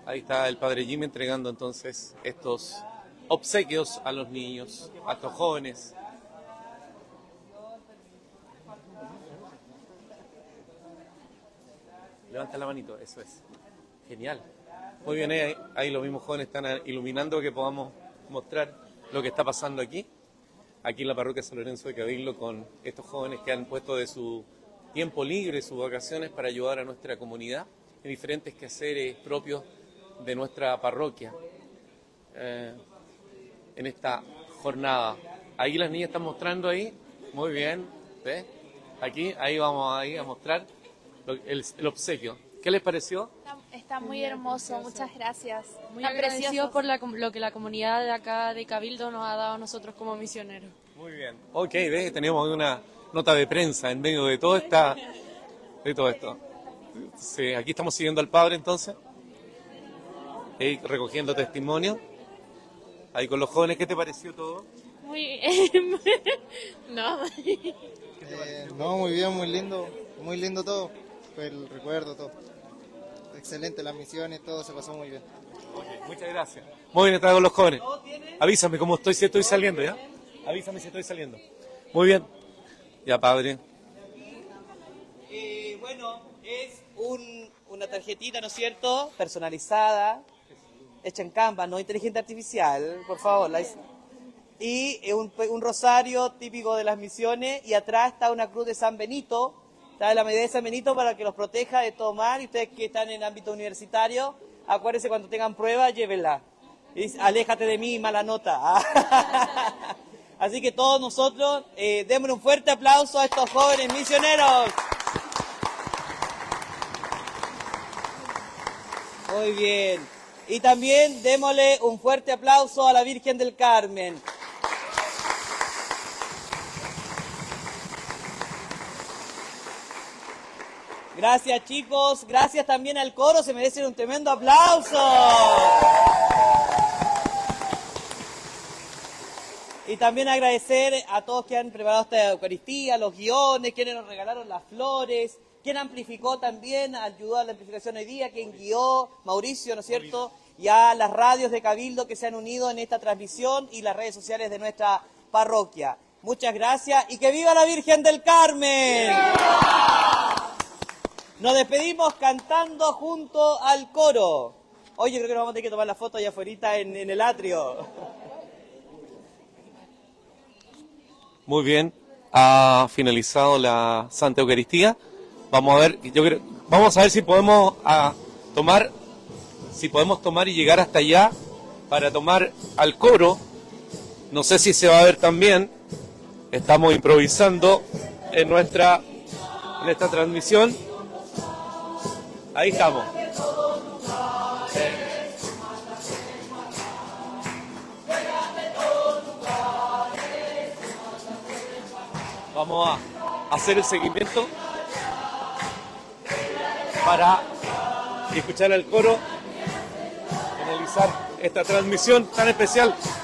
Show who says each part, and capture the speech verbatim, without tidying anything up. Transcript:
Speaker 1: Ahí está el padre Jimmy entregando entonces estos obsequios a los niños, a estos jóvenes. Levanta la manito, eso es. Genial. Muy bien, ahí, ahí los mismos jóvenes están iluminando que podamos mostrar lo que está pasando aquí. Aquí en la parroquia San Lorenzo de Cabildo con estos jóvenes que han puesto de su tiempo libre, sus vacaciones para ayudar a nuestra comunidad en diferentes quehaceres propios de nuestra parroquia eh, en esta jornada. Ahí las niñas están mostrando ahí, muy bien, ¿ves? Aquí, ahí vamos ahí a mostrar lo, el, el obsequio. ¿Qué les pareció?
Speaker 2: Está, está muy hermoso, muchas gracias.
Speaker 3: Muy
Speaker 2: Está
Speaker 3: agradecidos
Speaker 2: precioso.
Speaker 3: por la, lo que la comunidad de acá de Cabildo nos ha dado a nosotros como misioneros.
Speaker 1: Muy bien. Ok, ¿ves? Tenemos una nota de prensa en medio de todo, esta, de todo esto. Sí, aquí estamos siguiendo al padre entonces. Ahí recogiendo testimonio. Ahí con los jóvenes, ¿qué te pareció todo?
Speaker 3: Muy... no.
Speaker 4: Eh, no, muy bien, muy lindo, muy lindo todo, fue el recuerdo, todo. Excelente, las misiones, todo se pasó muy bien.
Speaker 1: Oye, muchas gracias. Muy bien, estaba con los jóvenes. Avísame cómo estoy, si estoy saliendo, ¿ya? Avísame si estoy saliendo. Muy bien. Ya, padre.
Speaker 5: Eh, bueno, es un, una tarjetita, ¿no es cierto?, personalizada, hecha en Canva, no inteligencia artificial, por favor. La... Y un, un rosario típico de las misiones, y atrás está una cruz de San Benito, está la medalla de San Benito para que los proteja de todo mal. Y ustedes que están en el ámbito universitario, acuérdense, cuando tengan pruebas, llévenla. Y dice, aléjate de mí, mala nota. Así que todos nosotros, eh, démosle un fuerte aplauso a estos jóvenes misioneros. Muy bien. Y también démosle un fuerte aplauso a la Virgen del Carmen. Gracias, chicos. Gracias también al coro. Se merecen un tremendo aplauso. Y también agradecer a todos que han preparado esta Eucaristía, los guiones, quienes nos regalaron las flores, quien amplificó también, ayudó a la amplificación hoy día, quien guió, Mauricio, ¿no es cierto? Y a las radios de Cabildo que se han unido en esta transmisión y las redes sociales de nuestra parroquia. Muchas gracias y que viva la Virgen del Carmen. Nos despedimos cantando junto al coro. Oye, creo que nos vamos a tener que tomar la foto allá afuera en, en el atrio.
Speaker 1: Muy bien. Ha finalizado la Santa Eucaristía. Vamos a ver, yo creo, vamos a ver si podemos a, tomar, si podemos tomar y llegar hasta allá para tomar al coro. No sé si se va a ver también. Estamos improvisando en nuestra, en esta transmisión. Ahí estamos. Vamos a hacer el seguimiento para escuchar al coro, finalizar esta transmisión tan especial